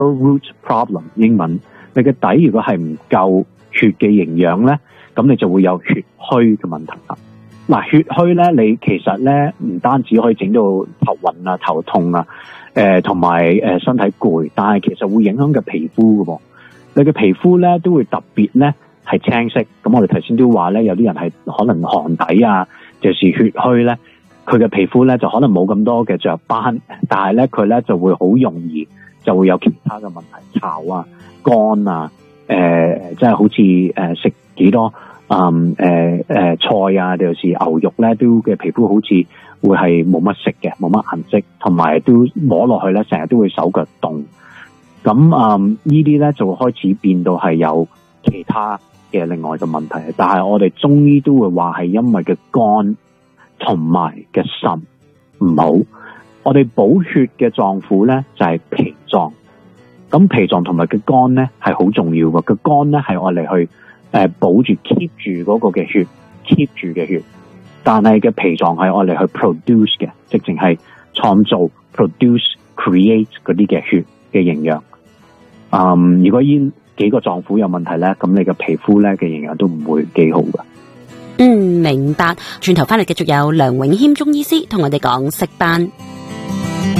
root problem 英文，你嘅底如果係唔夠血嘅營養咧，咁你就會有血虛嘅問題啦。嗱，血虛咧，你其實咧唔單止可以整到頭暈啊、頭痛啊，同埋身體攰，但係其實會影響嘅皮膚㗎喎。你嘅皮膚咧都會特別咧係青色。咁我哋頭先都話咧，有啲人係可能寒底啊，就是血虛咧，佢嘅皮膚咧就可能冇咁多嘅雀斑，但係咧佢咧就會好容易就會有其他嘅問題，巢啊、乾啊，即係好似食幾多菜啊，尤其是牛肉咧，都嘅皮膚好似會係冇乜色嘅，冇乜顏色，同埋都摸落去咧，成日都會手腳凍。咁呢啲咧就會開始變到係有其他嘅另外嘅問題，但係我哋中醫都會話係因為嘅肝同埋嘅腎唔好。我哋補血嘅臟腑咧就係脾臟，咁脾臟同埋嘅肝咧係好重要嘅。個肝咧係我哋去保住 keep 住嗰個嘅血 keep 住嘅血，但係嘅脾臟係我哋去 produce 嘅，直情係創造 produce create 嗰啲嘅血嘅營養。如果呢幾個臟腑有問題咧，咁你嘅皮膚咧嘅營養都唔會幾好噶。 明白。轉頭翻嚟繼續有梁永謙中醫師同我哋講色斑。